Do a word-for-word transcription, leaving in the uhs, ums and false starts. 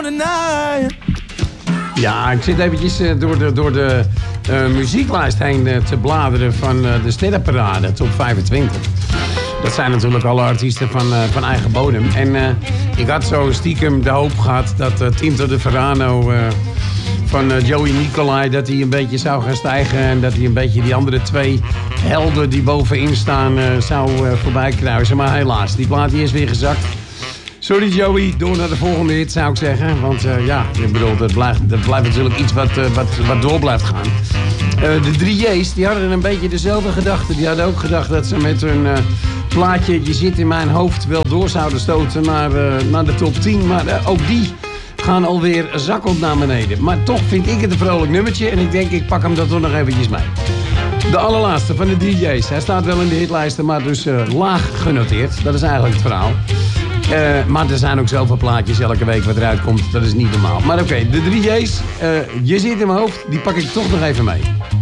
Ja, ik zit eventjes uh, door de, door de uh, muzieklijst heen uh, te bladeren van uh, de Sterrenparade, top vijfentwintig. Dat zijn natuurlijk alle artiesten van, uh, van eigen bodem. En uh, ik had zo stiekem de hoop gehad dat uh, Tinto de Verano uh, van uh, Joey Nicolai, dat hij een beetje zou gaan stijgen. En dat hij een beetje die andere twee helden die bovenin staan uh, zou uh, voorbij kruisen. Maar helaas, die plaat die is weer gezakt. Sorry Joey, door naar de volgende hit zou ik zeggen. Want uh, ja, ik bedoel, dat blijft, dat blijft natuurlijk iets wat, uh, wat, wat door blijft gaan. Uh, de drie J's, die hadden een beetje dezelfde gedachten. Die hadden ook gedacht dat ze met hun uh, plaatje Je zit in mijn hoofd wel door zouden stoten naar, uh, naar de top tien. Maar uh, ook die gaan alweer zakkend naar beneden. Maar toch vind ik het een vrolijk nummertje. En ik denk, ik pak hem dat toch nog eventjes mee. De allerlaatste van de drie J's. Hij staat wel in de hitlijsten, maar dus uh, laag genoteerd. Dat is eigenlijk het verhaal. Uh, maar er zijn ook zoveel plaatjes elke week wat eruit komt. Dat is niet normaal. Maar oké, okay, de drie J's. Uh, je zit in mijn hoofd. Die pak ik toch nog even mee.